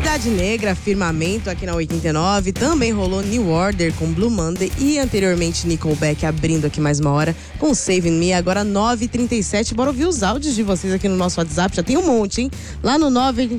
Cidade Negra, Firmamento aqui na 89. Também rolou New Order com Blue Monday e anteriormente Nickelback abrindo aqui mais uma hora com Saving Me. Agora 9h37. Bora ouvir os áudios de vocês aqui no nosso WhatsApp. Já tem um monte, hein? Lá no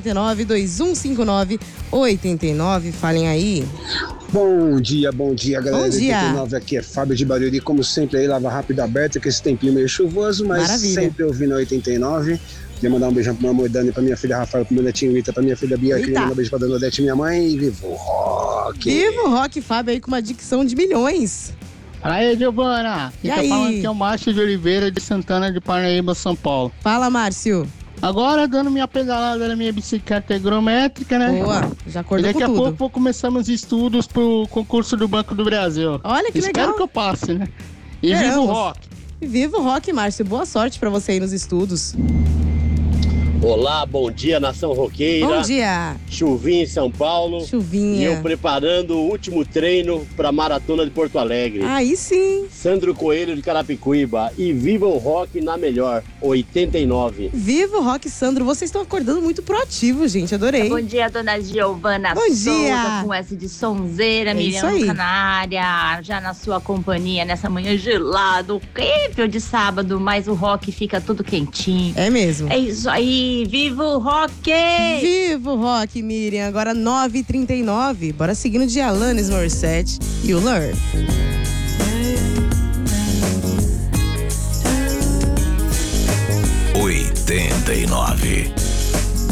989-2159-89. Falem aí. Bom dia, galera. Bom dia. 89, aqui é Fábio de Barueri, como sempre aí, Lava Rápido aberto, com esse tempinho meio chuvoso, mas Maravilha. sempre ouvindo a 89. Queria mandar um beijão pro meu amor Dani, pra minha filha Rafael, pro meu netinho Rita, pra minha filha Bia. Queria mandar um beijo pra Dona Odete, minha mãe, e viva o rock! Viva o rock, Fábio, aí com uma dicção de milhões. Fala aí, Giovana. E Quem tá aí? falando aqui é o Márcio de Oliveira, de Santana de Parnaíba, São Paulo. Fala, Márcio. Agora, dando minha pedalada na minha bicicleta higrométrica, né? Boa, já E acordou daqui com a tudo. pouco vou começar meus estudos pro concurso do Banco do Brasil. Olha que Espero legal. que eu passe, né? E Esperamos. viva o rock! Viva o rock, Márcio. Boa sorte pra você aí nos estudos. Olá, bom dia, nação roqueira. Bom dia. Chuvinha em São Paulo. Chuvinha. E eu preparando o último treino para a Maratona de Porto Alegre. Aí sim. Sandro Coelho de Carapicuíba. E viva o rock na melhor, 89. Viva o rock, Sandro. Vocês estão acordando muito proativo, gente. Adorei. Bom dia, dona Giovana Bom dia. Souza, com S de sonzeira, É isso Miriam aí. na área, já na sua companhia, nessa manhã gelada, horrível de sábado, mas o rock fica tudo quentinho. É mesmo. É isso aí, viva o rock! Viva o rock, Miriam. Agora 9h39. Bora seguindo de Alanis Morissette e o Lur. 89.